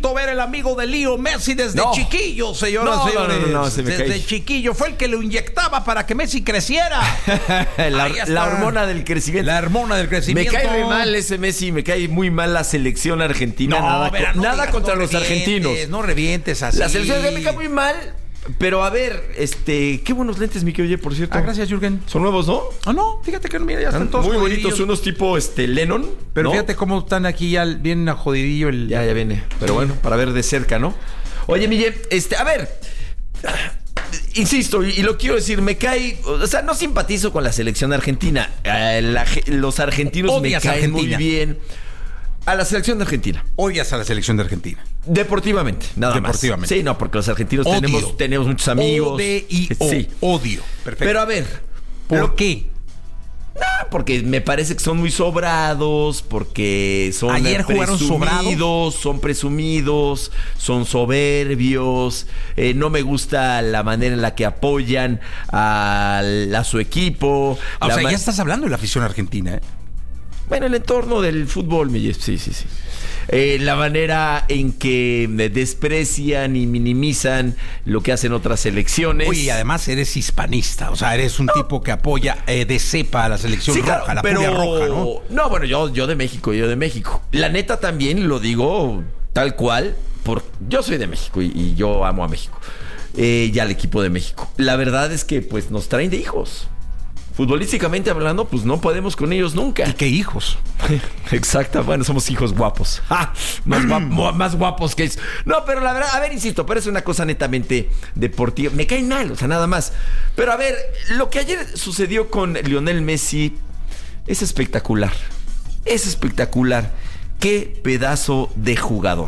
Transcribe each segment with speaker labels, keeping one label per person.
Speaker 1: bonito ver el amigo de Leo Messi desde chiquillo, señoras y señores.
Speaker 2: No,
Speaker 1: desde chiquillo fue el que lo inyectaba para que Messi creciera.
Speaker 2: la hormona del crecimiento.
Speaker 1: La hormona del crecimiento.
Speaker 2: Me cae muy mal ese Messi, me cae muy mal la selección argentina. Nada contra los argentinos.
Speaker 1: No revientes así.
Speaker 2: La selección me cae muy mal. Pero a ver, qué buenos lentes, mi que oye, por cierto.
Speaker 1: Gracias, Jürgen.
Speaker 2: Son nuevos, ¿no?
Speaker 1: No, fíjate que mira, ya están todos
Speaker 2: muy
Speaker 1: jodidillos.
Speaker 2: bonitos, unos tipo Lennon.
Speaker 1: Pero
Speaker 2: ¿no?
Speaker 1: fíjate cómo están aquí ya bien a jodidillo el...
Speaker 2: Ya viene. Pero bueno, para ver de cerca, ¿no? Oye, Miguel, a ver, insisto, y lo quiero decir, me cae, o sea, no simpatizo con la selección argentina. Los argentinos
Speaker 1: Odias
Speaker 2: me caen
Speaker 1: Argentina.
Speaker 2: muy bien. A la selección de Argentina.
Speaker 1: Odias a la selección de Argentina.
Speaker 2: Deportivamente, nada más. Sí, no, porque los argentinos tenemos muchos amigos.
Speaker 1: Sí. Odio. Perfecto.
Speaker 2: Pero a ver,
Speaker 1: ¿por qué?
Speaker 2: Porque me parece que son muy sobrados, porque son
Speaker 1: Ayer jugaron sobrados.
Speaker 2: Son presumidos, son soberbios. No me gusta la manera en la que apoyan a su equipo.
Speaker 1: O sea, ya estás hablando de la afición argentina, ¿eh?
Speaker 2: Bueno, el entorno del fútbol, sí. La manera en que desprecian y minimizan lo que hacen otras selecciones.
Speaker 1: Oye, y además eres hispanista, o sea, eres un tipo que apoya de cepa a la selección roja, claro, la furia roja, ¿no?
Speaker 2: No, bueno, yo de México. La neta también lo digo tal cual, yo soy de México y yo amo a México. Y al equipo de México. La verdad es que pues nos traen de hijos. Futbolísticamente hablando, pues no podemos con ellos nunca.
Speaker 1: ¿Y qué hijos?
Speaker 2: Exacto, bueno, somos hijos guapos. Más guapos que eso. No, pero la verdad, a ver, insisto, pero es una cosa netamente deportiva. Me caen mal, o sea, nada más. Pero a ver, lo que ayer sucedió con Lionel Messi es espectacular. Es espectacular. Qué pedazo de jugador.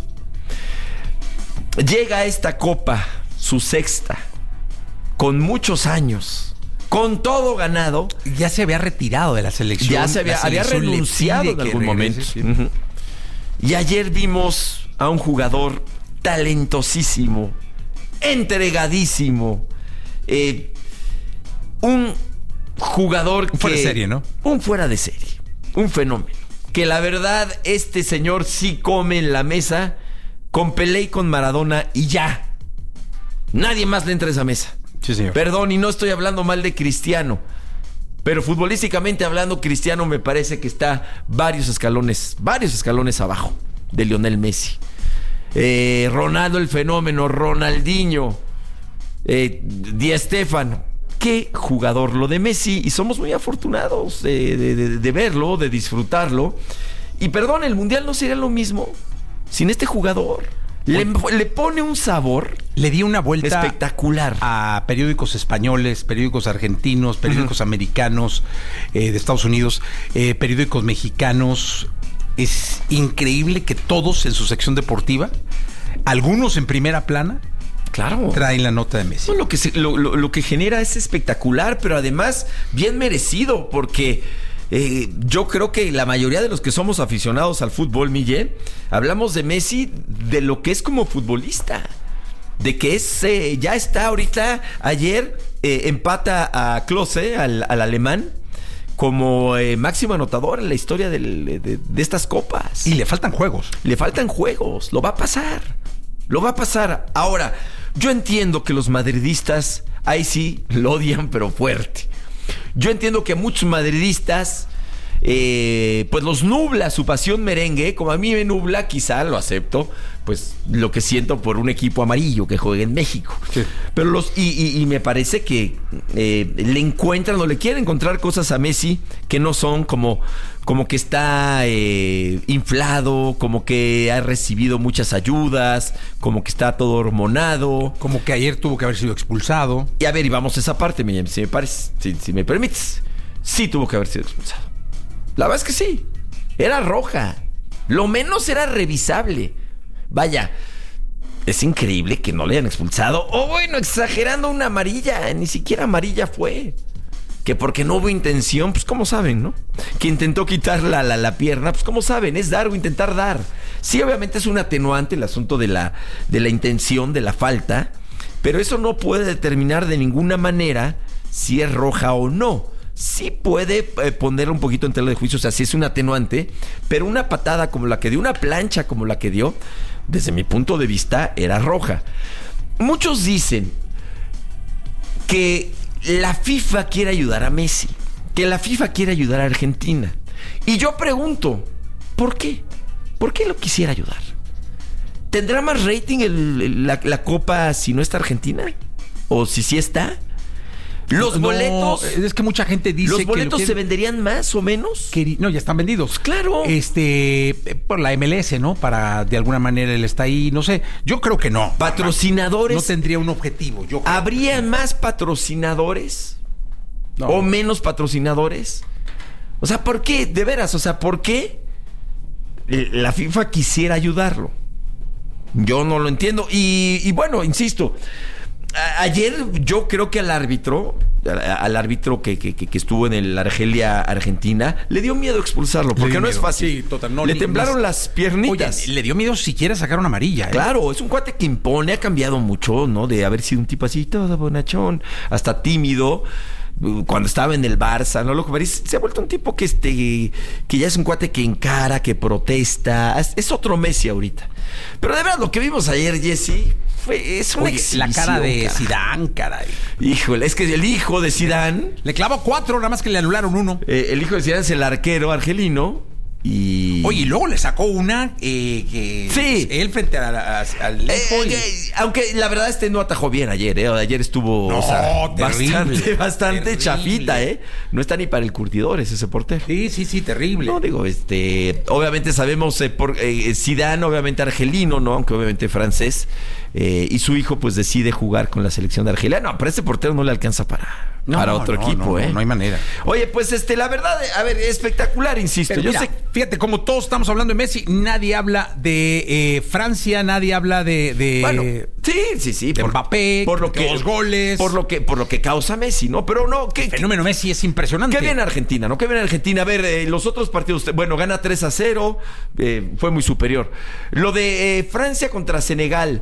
Speaker 2: Llega a esta copa, su sexta, con muchos años. Con todo ganado.
Speaker 1: Ya se había retirado de la selección.
Speaker 2: Ya se había renunciado en algún momento. Sí. Uh-huh. Y ayer vimos a un jugador talentosísimo, entregadísimo, un jugador que...
Speaker 1: Fuera de serie, ¿no?
Speaker 2: Un fuera de serie, un fenómeno. Que la verdad, este señor sí come en la mesa con Pelé y con Maradona y ya. Nadie más le entra a esa mesa.
Speaker 1: Sí, señor.
Speaker 2: Perdón, y no estoy hablando mal de Cristiano, pero futbolísticamente hablando, Cristiano me parece que está varios escalones abajo de Lionel Messi. Ronaldo el fenómeno, Ronaldinho, Di Stéfano. Qué jugador lo de Messi, y somos muy afortunados de verlo, de disfrutarlo. Y perdón, el Mundial no sería lo mismo sin este jugador. Le pone un sabor.
Speaker 1: Le dio una vuelta
Speaker 2: espectacular
Speaker 1: a periódicos españoles, periódicos argentinos, periódicos americanos de Estados Unidos, periódicos mexicanos. Es increíble que todos en su sección deportiva, algunos en primera plana,
Speaker 2: claro,
Speaker 1: traen la nota de Messi.
Speaker 2: No, lo que genera es espectacular, pero además bien merecido, porque yo creo que la mayoría de los que somos aficionados al fútbol, Miguel, hablamos de Messi de lo que es como futbolista, de que ya está ahorita. Ayer empata a Klose, al alemán, como máximo anotador en la historia de estas copas.
Speaker 1: Y le faltan juegos.
Speaker 2: Lo va a pasar. Ahora, yo entiendo que los madridistas ahí sí lo odian, pero fuerte. Yo entiendo que muchos madridistas pues los nubla su pasión merengue, como a mí me nubla, quizá lo acepto, pues lo que siento por un equipo amarillo que juega en México. Sí. Pero y me parece que le encuentran o le quieren encontrar cosas a Messi que no son como que está inflado, como que ha recibido muchas ayudas, como que está todo hormonado.
Speaker 1: Como que ayer tuvo que haber sido expulsado.
Speaker 2: Y a ver, y vamos a esa parte, si me parece, si me permites. Sí tuvo que haber sido expulsado. La verdad es que sí. Era roja. Lo menos era revisable. Vaya, es increíble que no le hayan expulsado. O bueno, exagerando, una amarilla. Ni siquiera amarilla fue. Que porque no hubo intención, pues ¿cómo saben, no? Que intentó quitar la pierna, pues ¿cómo saben? Es dar o intentar dar. Sí, obviamente es un atenuante el asunto de la intención, de la falta, pero eso no puede determinar de ninguna manera si es roja o no. Sí puede poner un poquito en tela de juicio, o sea, sí es un atenuante, pero una patada como la que dio, una plancha como la que dio, desde mi punto de vista, era roja. Muchos dicen que la FIFA quiere ayudar a Messi, que la FIFA quiere ayudar a Argentina. Y yo pregunto, ¿por qué? ¿Por qué lo quisiera ayudar? ¿Tendrá más rating la Copa si no está Argentina? ¿O si sí está? Los boletos...
Speaker 1: Es que mucha gente dice
Speaker 2: ¿los boletos se venderían más o menos?
Speaker 1: No, ya están vendidos.
Speaker 2: Claro.
Speaker 1: Por la MLS, ¿no? Para, de alguna manera, él está ahí, no sé. Yo creo que no.
Speaker 2: Patrocinadores.
Speaker 1: No tendría un objetivo. Yo creo.
Speaker 2: ¿Habría más patrocinadores? No. ¿O menos patrocinadores? O sea, ¿por qué? De veras, o sea, ¿por qué la FIFA quisiera ayudarlo? Yo no lo entiendo. Y bueno, insisto, ayer yo creo que al árbitro que estuvo en el Argelia-Argentina, le dio miedo expulsarlo, porque no es fácil.
Speaker 1: Sí, total, no,
Speaker 2: le temblaron las piernitas.
Speaker 1: Oye, le dio miedo siquiera sacar una amarilla.
Speaker 2: Claro, es un cuate que impone, ha cambiado mucho, ¿no? De haber sido un tipo así, todo bonachón, hasta tímido. Cuando estaba en el Barça, ¿no? Lo que parece, se ha vuelto un tipo que ya es un cuate que encara, que protesta. Es otro Messi ahorita. Pero de verdad, lo que vimos ayer, Jesse, es una exhibición.
Speaker 1: La cara de Zidane, caray.
Speaker 2: Híjole, es que el hijo de Zidane...
Speaker 1: Le clavó 4, nada más que le anularon 1.
Speaker 2: El hijo de Zidane es el arquero argelino.
Speaker 1: Oye, y luego le sacó una que
Speaker 2: sí.
Speaker 1: Él frente al
Speaker 2: aunque la verdad no atajó bien ayer, Ayer estuvo bastante chafita, No está ni para el curtidor ese portero.
Speaker 1: Sí, terrible.
Speaker 2: No, digo, obviamente sabemos por Zidane, obviamente argelino, ¿no? Aunque obviamente francés. Y su hijo pues decide jugar con la selección de Argelia. No, pero este portero no le alcanza para otro equipo,
Speaker 1: No hay manera.
Speaker 2: Oye, pues la verdad, a ver, espectacular, insisto.
Speaker 1: Pero mira, fíjate, como todos estamos hablando de Messi, nadie habla de Francia, nadie habla de
Speaker 2: bueno, sí.
Speaker 1: De Mbappé,
Speaker 2: por lo que
Speaker 1: los goles.
Speaker 2: Por lo que causa Messi, ¿no? Pero no,
Speaker 1: el fenómeno Messi es impresionante.
Speaker 2: Qué bien Argentina, ¿no? Qué bien Argentina. A ver, los otros partidos, bueno, gana 3-0, fue muy superior. Lo de Francia contra Senegal,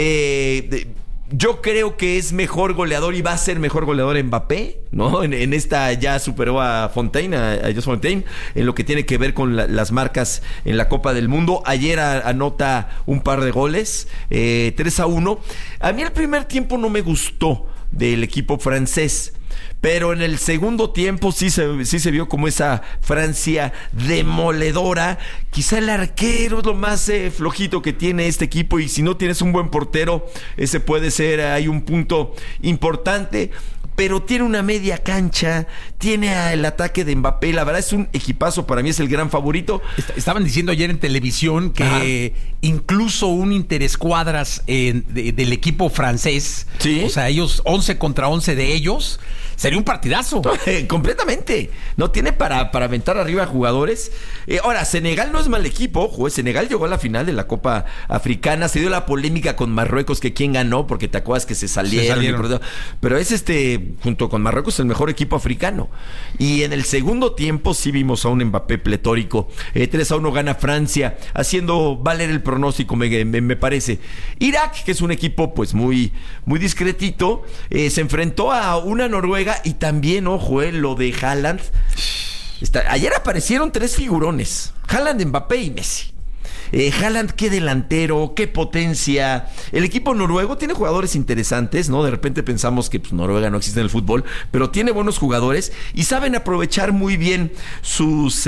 Speaker 2: yo creo que es mejor goleador y va a ser mejor goleador Mbappé, ¿no? En esta ya superó a Fontaine, a Just Fontaine, en lo que tiene que ver con las marcas en la Copa del Mundo. Ayer anota un par de goles, 3-1. A mí el primer tiempo no me gustó del equipo francés, pero en el segundo tiempo sí se vio como esa Francia demoledora. Quizá el arquero es lo más flojito que tiene este equipo, y si no tienes un buen portero, ese puede ser ahí un punto importante. Pero tiene una media cancha, tiene el ataque de Mbappé. La verdad es un equipazo, para mí es el gran favorito.
Speaker 1: Estaban diciendo ayer en televisión que incluso un interescuadras del equipo francés,
Speaker 2: ¿sí?
Speaker 1: O sea, ellos 11 contra 11 de ellos, sería un partidazo.
Speaker 2: Completamente. No tiene para aventar arriba a jugadores. Ahora, Senegal no es mal equipo, ojo. Senegal llegó a la final de la Copa Africana. Se dio la polémica con Marruecos, que quién ganó, porque te acuerdas que se salieron. Pero es junto con Marruecos, el mejor equipo africano. Y en el segundo tiempo sí vimos a un Mbappé pletórico. 3-1 gana Francia, haciendo valer el pronóstico, me parece. Irak, que es un equipo pues muy, muy discretito, se enfrentó a una Noruega. Y también, ojo, lo de Haaland. Ayer aparecieron 3 figurones: Haaland, Mbappé y Messi. Haaland, qué delantero, qué potencia. El equipo noruego tiene jugadores interesantes, ¿no? De repente pensamos que Noruega no existe en el fútbol, pero tiene buenos jugadores y saben aprovechar muy bien sus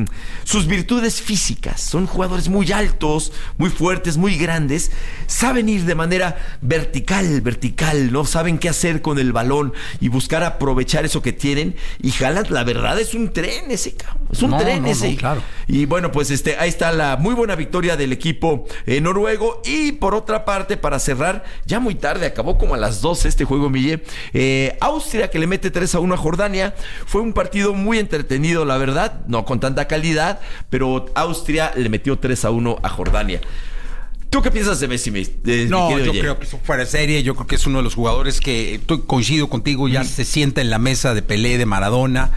Speaker 2: virtudes físicas. Son jugadores muy altos, muy fuertes, muy grandes. Saben ir de manera vertical, ¿no? Saben qué hacer con el balón y buscar aprovechar eso que tienen. Y Haaland, la verdad, es un tren ese, cabrón. Es un tren ese.
Speaker 1: Claro.
Speaker 2: Y bueno, pues ahí está la muy buena victoria del equipo noruego. Y por otra parte, para cerrar, ya muy tarde, acabó como a las 12 este juego, Mille. Austria, que le mete 3-1 a Jordania. Fue un partido muy entretenido, la verdad, no con tanta calidad, pero Austria le metió 3-1 a Jordania. ¿Tú qué piensas de Messi?
Speaker 1: Yo creo que eso fuera de serie. Yo creo que es uno de los jugadores que, coincido contigo, ya se sienta en la mesa de Pelé, de Maradona.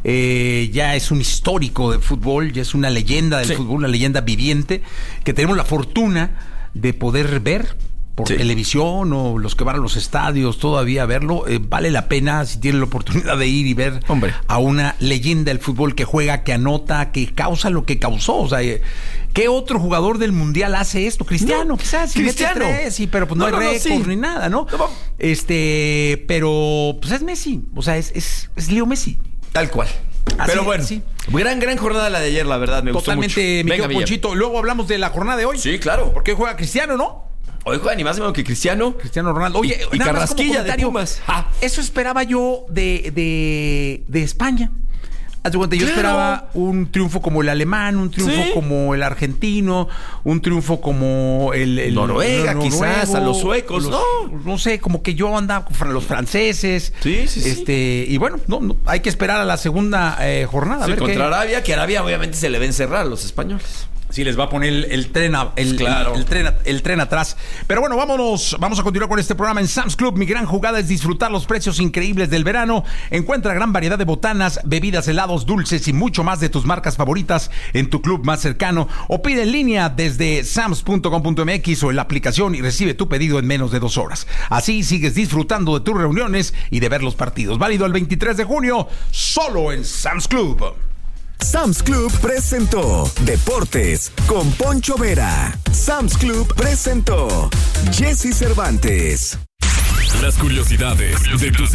Speaker 1: Ya es un histórico del fútbol, ya es una leyenda del fútbol, una leyenda viviente, que tenemos la fortuna de poder ver, por televisión o los que van a los estadios todavía a verlo, vale la pena si tienen la oportunidad de ir y ver a una leyenda del fútbol que juega, que anota, que causa lo que causó. O sea, ¿qué otro jugador del mundial hace esto? Cristiano, quizás.
Speaker 2: Cristiano.
Speaker 1: Sí, pero pues no hay récord ni nada, ¿no? Pero pues es Messi. O sea, es Leo Messi.
Speaker 2: Tal cual. Pero bueno, gran jornada la de ayer, la verdad, me gustó mucho.
Speaker 1: Totalmente, mi querido Ponchito. Luego hablamos de la jornada de hoy.
Speaker 2: Sí, claro.
Speaker 1: Porque juega Cristiano, ¿no?
Speaker 2: Hoy juega ni más ni menos que Cristiano
Speaker 1: Ronaldo. Oye,
Speaker 2: y Carrasquilla de Pumas.
Speaker 1: Eso esperaba yo de España. Haz de cuenta, yo esperaba un triunfo como el alemán, un triunfo como el argentino, un triunfo como el
Speaker 2: Noruega, quizás, a los suecos.
Speaker 1: No sé, como que yo andaba con los franceses.
Speaker 2: Sí.
Speaker 1: Y bueno, no, hay que esperar a la segunda jornada.
Speaker 2: Sí, contra Arabia, que Arabia obviamente se le ven cerrar a los españoles.
Speaker 1: Sí, les va a poner el tren atrás. Pero bueno, vamos a continuar con este programa en Sam's Club. Mi gran jugada es disfrutar los precios increíbles del verano. Encuentra gran variedad de botanas, bebidas, helados, dulces y mucho más de tus marcas favoritas en tu club más cercano. O pide en línea desde sams.com.mx o en la aplicación y recibe tu pedido en menos de 2 horas. Así sigues disfrutando de tus reuniones y de ver los partidos. Válido el 23 de junio, solo en Sam's Club.
Speaker 3: Sam's Club presentó Deportes con Poncho Vera. Sam's Club presentó Jesse Cervantes.
Speaker 4: Las curiosidades de tus